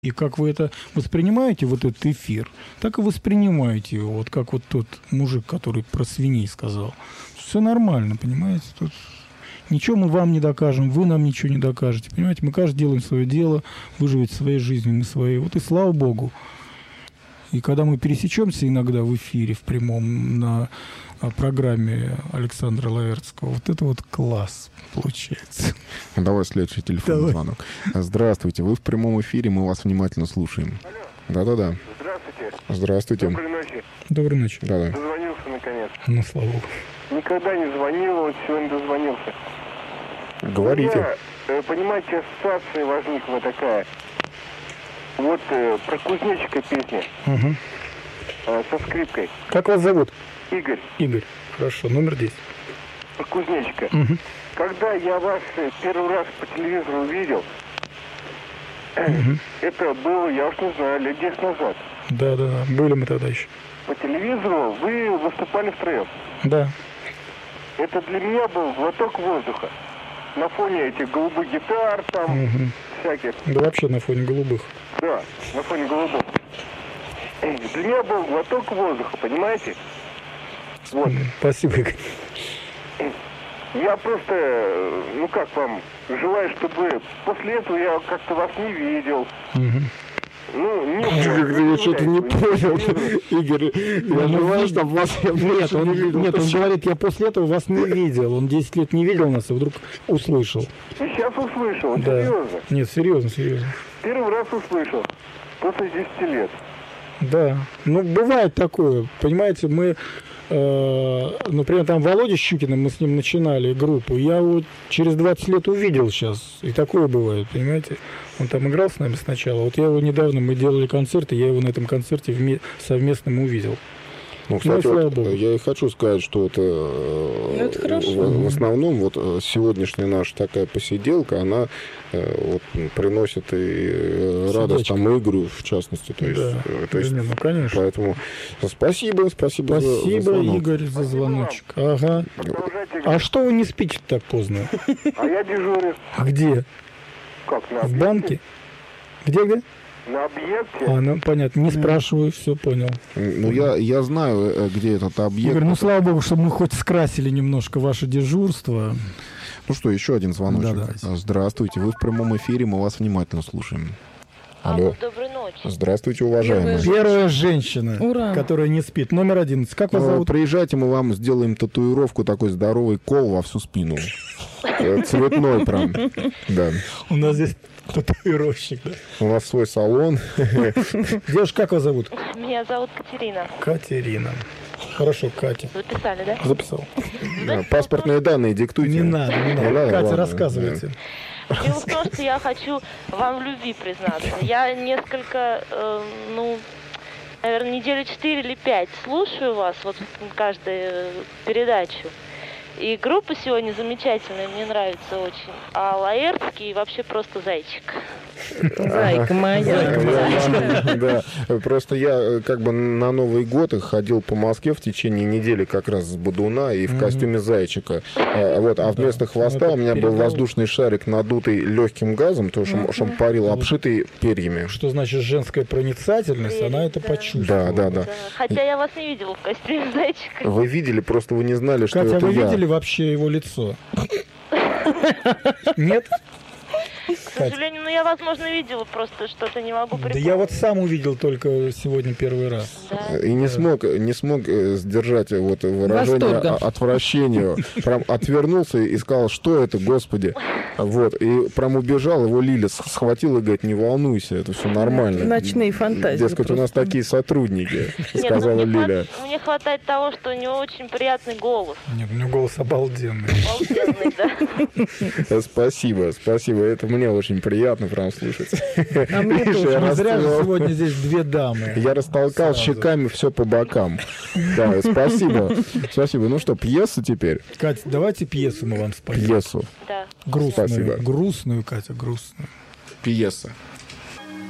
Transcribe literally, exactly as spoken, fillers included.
И как вы это воспринимаете, вот этот эфир, так и воспринимаете его, вот как вот тот мужик, который про свиней сказал. Все нормально, понимаете? Тут ничего мы вам не докажем, вы нам ничего не докажете, понимаете? Мы каждый делаем свое дело, вы живете своей жизнью, мы своей. Вот и слава Богу. И когда мы пересечемся иногда в эфире, в прямом, на программе Александра Лаэртского, вот это вот класс получается. Давай следующий телефонный звонок. Здравствуйте, вы в прямом эфире, мы вас внимательно слушаем. Да-да-да. Здравствуйте. Здравствуйте. Доброй ночи. Доброй ночи. Да-да. Дозвонился наконец. Ну, слава Богу. Никогда не звонил, вот сегодня дозвонился. Говорите. Я, э, понимаете, ассоциация возникла такая. Вот э, про кузнечика песня. Угу. Э, со скрипкой. Как вас зовут? Игорь. Игорь. Хорошо, номер десять. Про кузнечика. Угу. Когда я вас э, первый раз по телевизору видел, Угу. это было, я уж не знаю, лет десять назад. Да-да-да, были мы тогда еще. По телевизору вы выступали втроем. Да. Это для меня был глоток воздуха. На фоне этих голубых гитар там, Угу. всяких. Да вообще на фоне голубых. Да, на фоне голубых. Для меня был глоток воздуха, понимаете? Вот. Спасибо, Игорь. Я просто, ну как вам, желаю, чтобы после этого я как-то вас не видел. Угу. Ну, не Я что-то не понял, Игорь. Я желаю, чтобы вас я Нет, он, нет, он говорит, я после этого вас не видел. Он десять лет не видел нас и вдруг услышал. Сейчас услышал, Да. серьезно. Нет, серьезно, серьезно. Первый раз услышал. После десяти лет. Да. Ну, бывает такое. Понимаете, мы, э, например, там Володя Щукиным, мы с ним начинали группу. Я вот через двадцать лет увидел сейчас. И такое бывает, понимаете. Он там играл с нами сначала. Вот я его недавно, мы делали концерт, и я его на этом концерте вме- совместном увидел. Ну, кстати, слава вот, Богу. я и хочу сказать, что это, э, Ну, это хорошо. в, в основном вот э, сегодняшняя наша такая посиделка, она э, вот, приносит и э, радость Сердечко. там Игорю, в частности. То есть, Да. э, то есть, Да нет, ну, конечно. поэтому спасибо, спасибо, за- за, Спасибо, звонок. Игорь, за звоночек. Ага. Продолжайте. А что вы не спите так поздно? А я дежурю. А где? Как, на В объекте? банке? Где-где? На объекте? А, ну, понятно. Не спрашиваю, все понял. Ну, я, я знаю, э, где этот объект. Игорь, ну, слава богу, что мы хоть скрасили немножко ваше дежурство. Ну что, еще один звоночек. Да, давайте. Здравствуйте, вы в прямом эфире, мы вас внимательно слушаем. Алло. Алло, доброй ночи. Здравствуйте, уважаемые. Первая женщина, Ура. которая не спит. Номер одиннадцать. Как вас Ну, зовут? приезжайте, мы вам сделаем татуировку, такой здоровый кол во всю спину. Э, Цветной прям. Да. У нас здесь татуировщик, да? У нас свой салон. Девушка, как вас зовут? Меня зовут Катерина. Катерина. Хорошо, Катя. Записали, да? Записал. Да, паспортные данные диктуйте. Не надо, не надо. Не надо, Катя, ладно. рассказывайте. Дело в том, что я хочу вам в любви признаться. Я несколько, э, ну, наверное, недели четыре или пять слушаю вас, вот каждую передачу. И группа сегодня замечательная, мне нравится очень. А Лаэртский вообще просто зайчик. Зайка моя. Да, просто я э, как бы на Новый год ходил по Москве в течение недели как раз с Бодуна и в костюме зайчика. А, вот, а вместо хвоста это у меня был передал. воздушный шарик, надутый легким газом, то, что что он парил, обшитый перьями. Что значит женская проницательность? Она это Да. почувствовала. Да, да, да. Да. Хотя я вас не видела в костюме зайчика. Вы видели, просто вы не знали, что Катя, это вы я. видели вообще его лицо? Нет? К сожалению, ну я, возможно, видела, просто что-то не могу Да припомнить. я вот сам увидел только сегодня первый раз. Да. И не смог, не смог э, сдержать вот выражение Восторга. о- отвращения. Прям отвернулся и сказал, что это, господи. Вот. И прям убежал, его Лиля с- схватила и говорит, не волнуйся, это все нормально. Ночные фантазии Дескать, у нас просто. такие сотрудники, Нет, сказала ну, мне, Лиля. хват- мне хватает того, что у него очень приятный голос. Нет, у него голос обалденный. Обалденный, да. Э, Спасибо, спасибо. Это мне очень приятно прям слушать. А мне Видишь, тоже. я Не зря же расцвел. сегодня здесь две дамы. Я растолкал Сразу. щеками все по бокам. Да, спасибо. Спасибо. Ну что, пьеса теперь? Катя, давайте пьесу мы вам споем. Пьесу. Да. Грустную. Спасибо. Грустную, Катя, грустную. Пьеса.